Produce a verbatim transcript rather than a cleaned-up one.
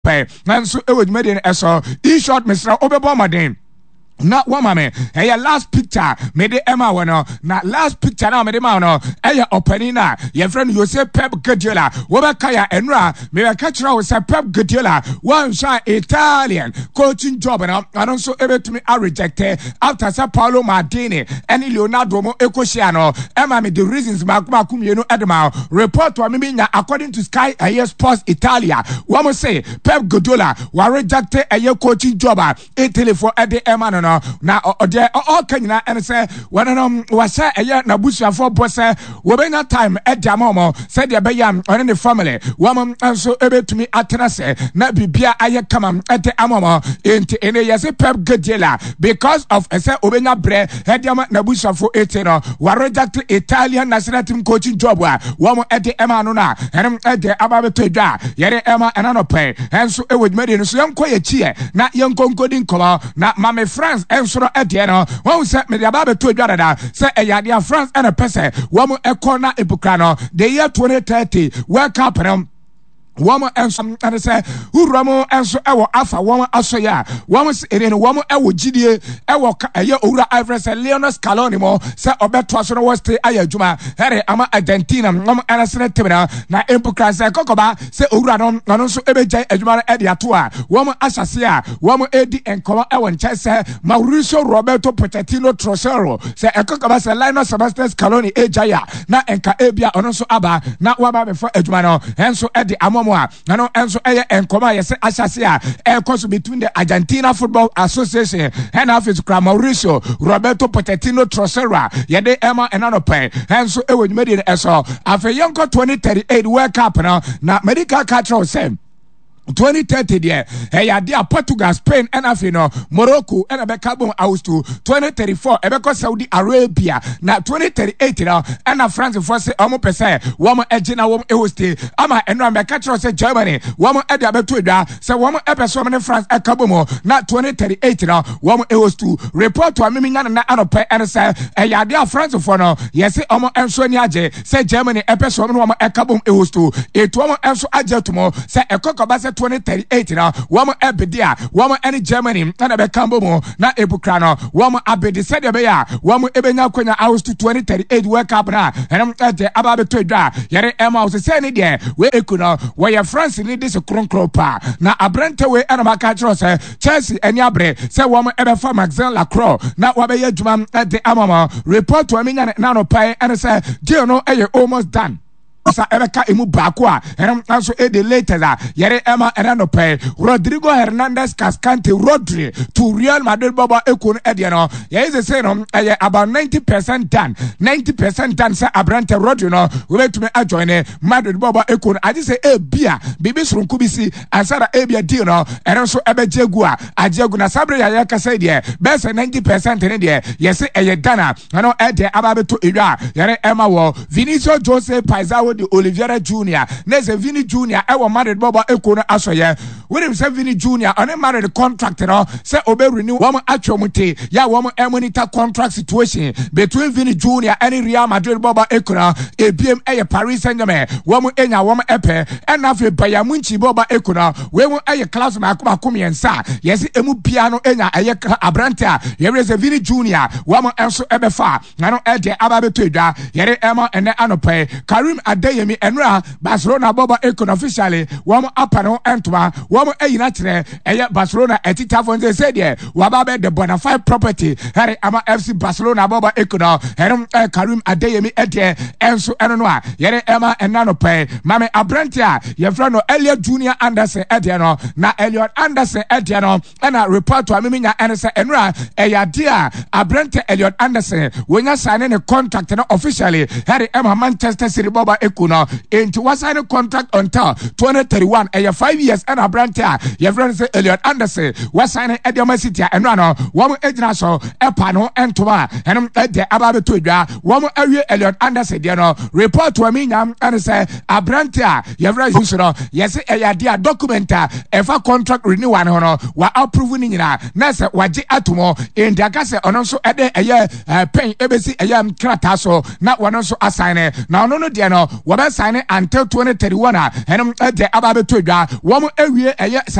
pay nanso e wo dwumade no eso e short mesra obebo maden na woman me hey last picture me de Emma wono na last picture na me de ma wono eh opening na your friend you say Pep Guardiola wo be kaya enra me be ka kira wo say Pep Guardiola one shot Italian coaching job na I so ebetumi a reject after say Paolo Maldini and Leonardo mo ekohia no Emma me the reasons ma kuma kumienu edema report wa me nya according to Sky Air Sports Italia wo mo say Pep Guardiola wa reject a coaching job Italy for Ede Emma no na ode all kanyina and say when no was say eye na busuafo bo say we benya time e dia momo say dia be yam on the family wom anso ebetumi atena say na bibia aye kama ete amomo enti ene yese Pep Guardiola because of say obenya bre e dia na busuafo ete no wa reject Italian national team coaching job wa wom ede ema no na enem ede ababeto dwa yere ema enano pe enso e wodmede no so yanko ye chie na yanko nkodi nkoma na mame France ensoro ede no won se me dia babeto dwa dada se eyade France and a person wom ekona epukra no the year twenty thirty World Cup no woman and some and say who ramo and so ewo afa woman asoya woman in woman ewo gidie ewo eye owura Ivory say Lionel Scaloni mo say obeto so no was stay ayadwuma here ama Argentina woman and say temina na empukra say kokoba say owura no no so ebeja adwuma e de ato a woman asase a woman edi enkomo ewo nche say Mauricio Roberto Pochettino Trossero say kokoba say Lionel Sebastian Scaloni ejaya na enka ebia ono so aba na waba be for adwuma no enso e de amo na no enso eye enkoma yese asase a e course between the Argentina Football Association and office kra Mauricio Roberto Pochettino Trossero yede ema enano pe enso e wodumedi eso afeyenko twenty thirty-eight World Cup na na medical control same twenty thirty there hey adia Portugal Spain and afino Morocco and abekabo austu twenty thirty-four ebeko Saudi Arabia na twenty thirty-eight now and France for say omo pese womo egina womo ehoste ama eno ameka kiro say Germany womo ede abeto edwa say womo epeso me France ekabo mo na twenty thirty-eight now womo ehostu report to amimi nya na anope and say hey adia France for no yes omo enso ni age say Germany epeso me womo ekabo ehostu eto womo enso age to mo say ekokoba say twenty thirty-eight now woman ebedia woman any Germany na be kambo mo na ebukra no woman abedi said be ya woman ebenya kwanya house to twenty thirty-eight World Cup na enam ete ababe to dwa yere ema o say ni de we ekuno we ya France ni this kronkro pa na abrante we enama ka kiro say Chelsea eni abre say woman ebe fa Maxen Lacroix na wabe ye djuma ete amama report to amenya na no pai and say deal no e almost done sa ebeka emu baako a enam anso e de later da yere ema enano pe Rodrigo Hernandez Cascante Rodri to Real Madrid baba ekon ede no ye is say no eh, about ninety percent done ninety percent done say abrante Rodri no we bet me ajoin Madrid baba ekon adi say e bia bibi surunku bisi ansara e bia deal no enso ebejegu a ajegu na sabre ya ya kasa de be say ninety percent ne de yes e dana no ede ababeto edwa yere ema wo Vinicius Jose Paizao de Oliveira Junior Neze Vini Junior ewo married baba ekono asoye we him say Vini Junior on a married contract no say obe renew woman atwomute ya woman monitor contract situation between Vini Junior and Real Madrid baba ekono ebiem eye Paris Saint-Germain woman enya woman epe and afi Bayern Munich baba ekono we won eye class ma akoma komiensa yes emu bia no enya eye abrante a ye say Vini Junior woman enso ebefa na no ede ababeto edwa yere ema ene anope Karim Adeyemi enra Barcelona boba ekon officially wom apano entwa wom eyina kire eye Barcelona etita fonze say there wababe the Bonafide property here ama F C Barcelona boba ekon herum Karim Adeyemi ede enso eno no a yere ema enano pe mame abrantia ye frano Elliot Junior Anderson ede no na Elliot Anderson ede no na report to amiminya ense enra eya dia abrante Elliot Anderson wonya sign ne contract no officially here ema Manchester City boba ekuno into was sign a contract until twenty thirty-one and your five years and a brand here your friend say Elliot Anderson was signing at the city and run one ejina so epano entoma and the ababe to dwa one area Elliot Anderson there no report to me nyam and say a brand here your friend you so yes e dia documenta efa contract renewal no wa approve ni nyina na say waje atomo in the case ono so e de eye pen ebesi eye krata so na wono so assign na ono no dia no we sign until twenty thirty-one and the ababe to dwa wo mo awie eye